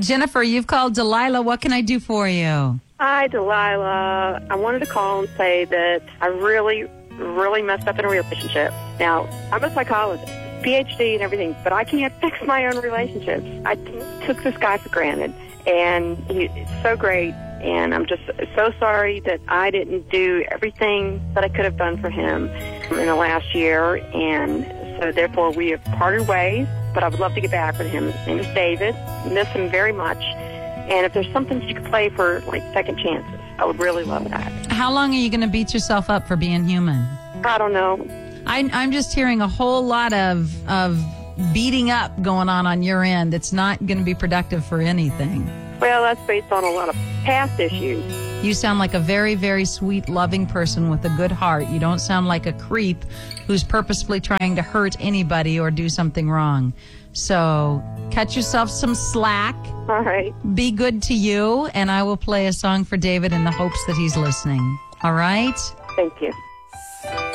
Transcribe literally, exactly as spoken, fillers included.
Jennifer, you've called Delilah. What can I do for you? Hi, Delilah. I wanted to call and say that I really, really messed up in a relationship. Now, I'm a psychologist, P H D and everything, but I can't fix my own relationships. I t- took this guy for granted, and he's so great, and I'm just so sorry that I didn't do everything that I could have done for him in the last year, and so therefore we have parted ways, but I would love to get back with him. His name is David. Miss him very much. And if there's something that you could play for, like, second chances, I would really love that. How long are you going to beat yourself up for being human? I don't know. I, I'm just hearing a whole lot of of beating up going on on your end that's not going to be productive for anything. Well, that's based on a lot of past issues. You sound like a very, very sweet, loving person with a good heart. You don't sound like a creep who's purposefully trying to hurt anybody or do something wrong. So cut yourself some slack. All right. Be good to you, and I will play a song for David in the hopes that he's listening. All right? Thank you.